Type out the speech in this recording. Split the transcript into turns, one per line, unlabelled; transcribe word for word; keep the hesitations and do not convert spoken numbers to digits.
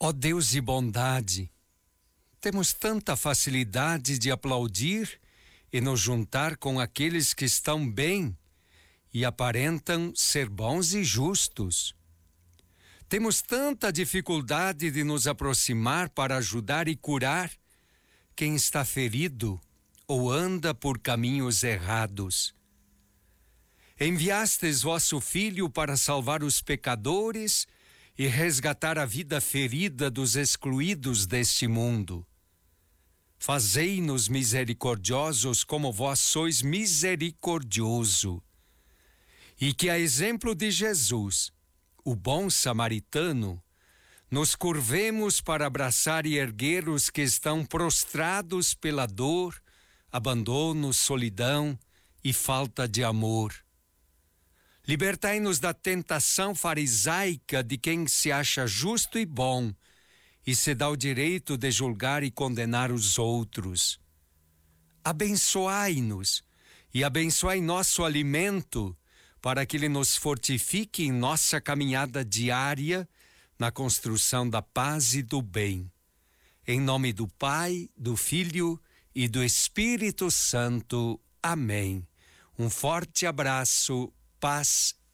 Ó Deus de bondade, temos tanta facilidade de aplaudir e nos juntar com aqueles que estão bem e aparentam ser bons e justos. Temos tanta dificuldade de nos aproximar para ajudar e curar quem está ferido ou anda por caminhos errados. Enviastes vosso Filho para salvar os pecadores e resgatar a vida ferida dos excluídos deste mundo. Fazei-nos misericordiosos como vós sois misericordioso. E que, a exemplo de Jesus, o bom samaritano, nos curvemos para abraçar e erguer os que estão prostrados pela dor, abandono, solidão e falta de amor. Libertai-nos da tentação farisaica de quem se acha justo e bom e se dá o direito de julgar e condenar os outros. Abençoai-nos e abençoai nosso alimento para que ele nos fortifique em nossa caminhada diária na construção da paz e do bem. Em nome do Pai, do Filho e do Espírito Santo. Amém. Um forte abraço, paz